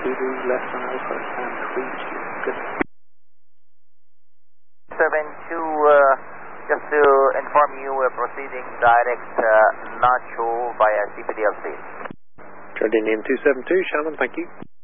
Zulu, left on Alpha, and 3G. Good. 72, just to inform you, we're proceeding direct Nacho via CPDLC. Jardinian 272, Shannon, thank you.